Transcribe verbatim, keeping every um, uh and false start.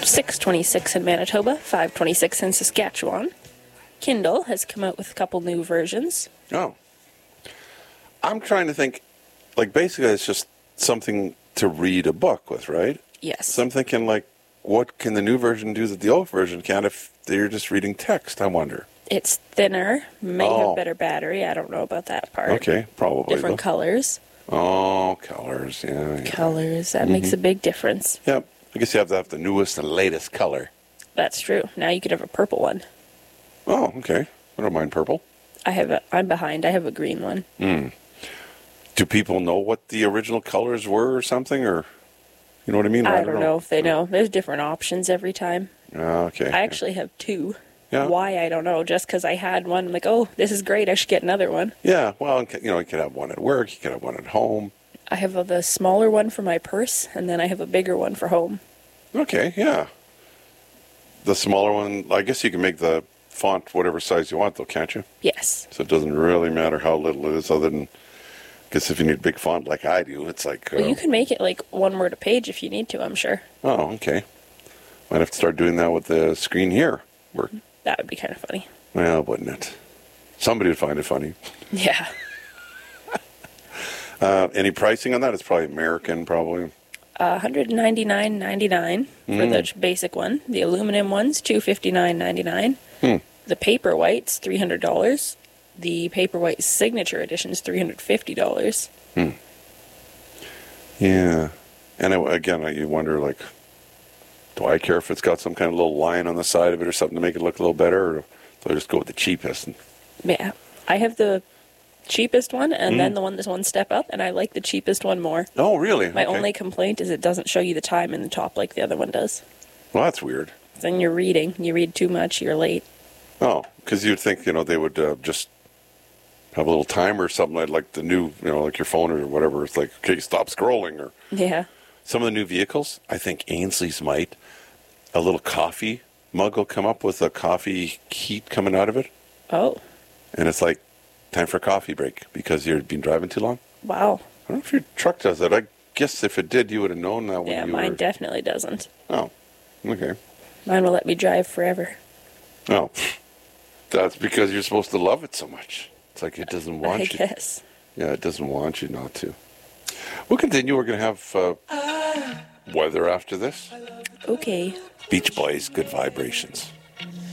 six twenty-six in Manitoba, five twenty-six in Saskatchewan. Kindle has come out with a couple new versions. Oh. I'm trying to think, like, basically it's just something to read a book with, right? Yes. So I'm thinking, like, what can the new version do that the old version can't if they're just reading text, I wonder? It's thinner, may Oh. have better battery. I don't know about that part. Okay, probably. Different though. colors. Oh, colors, yeah. yeah. Colors, that Mm-hmm. makes a big difference. Yep. I guess you have to have the newest and latest color. That's true. Now you could have a purple one. Oh, okay. I don't mind purple. I have a, I'm behind. I have a green one. Mm. Do people know what the original colors were or something, or you know what I mean? I, I don't know. know if they know. There's different options every time. Oh, okay. I actually have two. Yeah. Why, I don't know. Just because I had one, I'm like, oh, this is great. I should get another one. Yeah, well, you know, you could have one at work, you could have one at home. I have a, the smaller one for my purse, and then I have a bigger one for home. Okay, yeah. The smaller one, I guess you can make the font whatever size you want, though, can't you? Yes. So it doesn't really matter how little it is, other than, I guess if you need big font like I do, it's like... Uh, Well, you can make it like one word a page if you need to, I'm sure. Oh, okay. Might have to start doing that with the screen here. Work. That would be kind of funny. Well, wouldn't it? Somebody would find it funny. Yeah. Uh, any pricing on that? It's probably American, probably. Uh, one ninety-nine ninety-nine for Mm. the basic one. The aluminum one's two fifty-nine ninety-nine. Hmm. The Paperwhite's three hundred dollars. The Paperwhite Signature Edition's three hundred fifty dollars. Hmm. Yeah. And I, again, you wonder, like, do I care if it's got some kind of little line on the side of it or something to make it look a little better, or do I just go with the cheapest? And... Yeah. I have the cheapest one, and Mm. then the one that's one step up, and I like the cheapest one more. Oh, really? My Okay. only complaint is it doesn't show you the time in the top like the other one does. Well, that's weird. Then you're reading. You read too much, you're late. Oh, because you'd think, you know, they would uh, just have a little timer or something like, like the new, you know, like your phone or whatever. It's like, okay, stop scrolling. Or Yeah. some of the new vehicles, I think Ainsley's might, a little coffee mug will come up with a coffee heat coming out of it. Oh, And it's like, time for a coffee break because you've been driving too long. wow. I don't know if your truck does that. I guess if it did, you would have known that when Yeah, you mine were... definitely doesn't. Oh, okay. Mine will let me drive forever. Oh, that's because you're supposed to love it so much. It's like it doesn't want I you. guess. Yeah, it doesn't want you not to. We'll continue. We're going to have uh, weather after this. Okay. Beach Boys, Good Vibrations.